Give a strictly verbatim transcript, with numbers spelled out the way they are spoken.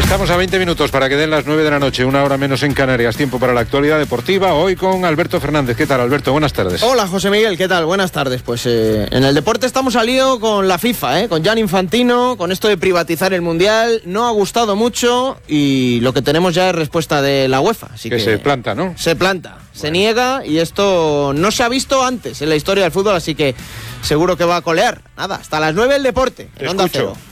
Estamos a veinte minutos para que den las nueve de la noche, una hora menos en Canarias. Tiempo para la actualidad deportiva, hoy con Alberto Fernández. ¿Qué tal, Alberto? Buenas tardes. Hola, José Miguel, ¿qué tal? Buenas tardes. Pues eh, en el deporte estamos al lío con la FIFA, ¿eh? Con Gianni Infantino, con esto de privatizar el Mundial. No ha gustado mucho y lo que tenemos ya es respuesta de la UEFA. Así que, que se planta, ¿no? Se planta, bueno. Se niega y esto no se ha visto antes en la historia del fútbol, así que seguro que va a colear. Nada, hasta las nueve el deporte. Te en Onda escucho. Cero.